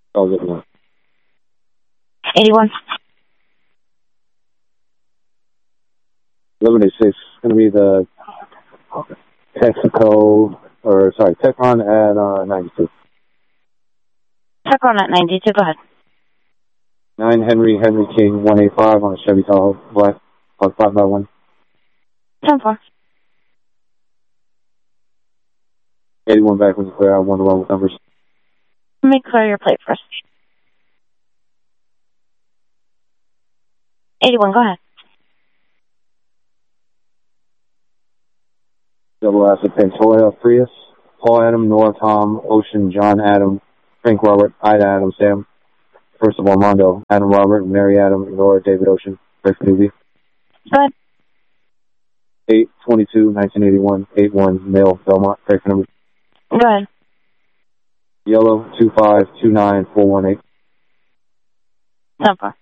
Oh, good one. 81. 1186. It's going to be the Techron at 92. Techron at 92, go ahead. 9 Henry King 185 on a Chevy Tahoe, black, 5x1. 10-4. 81 back when you clear. I want to roll with numbers. Let me clear your plate first. 81, go ahead. Double acid Pantoya, Prius, Paul Adam, Nora Tom, Ocean, John Adam, Frank Robert, Ida Adam, Sam, First of Armando, Adam Robert, Mary Adam, Nora, David Ocean, Rick Newby. Go ahead. 8/22/1981, 81 male Belmont, break number. Go ahead. Yellow 2529418. 10-4.